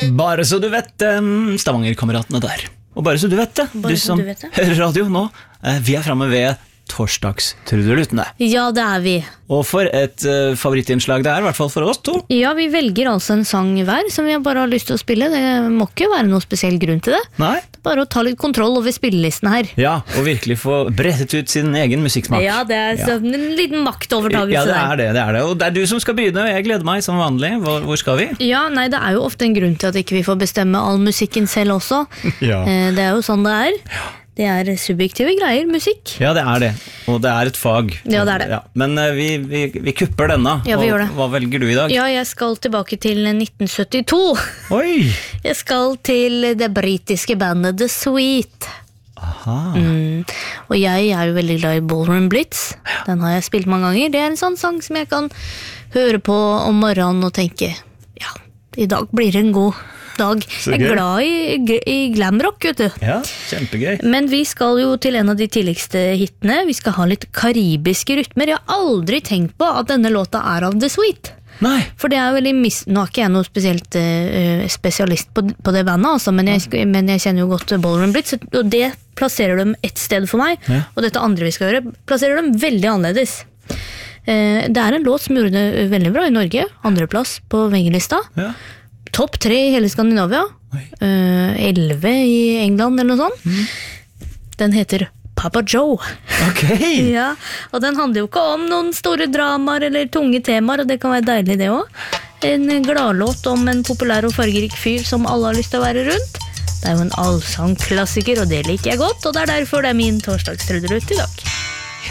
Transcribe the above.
Bare så du vet det, Stavanger-kameratene der. Og bare så du vet det, du som hører radio nå, vi fremme ved torsdagstrudelutene. Ja, det vi. Og for et favorittinnslag det I hvert fall for oss to. Ja, vi velger altså en sang hver som vi bare har lyst til å spille. Det må ikke være noen spesiell grunn til det. Nei. Det bare å ta litt kontroll over spillelisten her. Ja, og virkelig få brettet ut sin egen musikksmak. Ja, det en liten maktovertagelse der. Ja, det det. Og det du som skal begynne, og jeg gleder meg som vanlig. Hvor skal vi? Ja, nei, det jo ofte en grunn til at ikke vi får bestemme all musikken selv også. Ja. Det jo sånn det Ja. Det subjektive greier, musikk. Ja, det det. Og det et fag. Ja, det det. Ja. Men vi kupper denne. Ja, vi gjør det. Hva velger du I dag? Ja, jeg skal tilbake til 1972. Oi! Jeg skal til det britiske bandet The Sweet. Aha. Og jeg jo veldig glad I Ballroom Blitz. Den har jeg spilt mange ganger. Det en sånn sang som jeg kan høre på om morgenen og tenke, ja, I dag blir det en god dag. Jeg glad I glamrock, vet du. Ja, kjempegøy. Men vi skal jo til en av de tidligste hittene. Vi skal ha litt karibiske rytmer. Jeg har aldri tenkt på at denne låta av The Sweet. Nei. For det veldig nå ikke jeg noe spesielt spesialist på det bandet, altså, men jeg kjenner jo godt Ballroom Blitz, og det plasserer dem et sted for meg, og dette andre vi skal gjøre, plasserer dem veldig annerledes. Det en låt som gjorde det veldig bra I Norge, andreplass på vengelista. Ja. Topp 3 I hele Skandinavia 11 I England eller noe sånt Den heter Papa Joe Ok Ja, og den handler jo ikke om noen store dramaer eller tunge temaer og det kan være deilig det også En gladlåt om en populær og fargerik fyr som alle har lyst til å være rundt Det jo en allsangklassiker og det liker jeg godt og det derfor det min torsdagstrudelutt I dag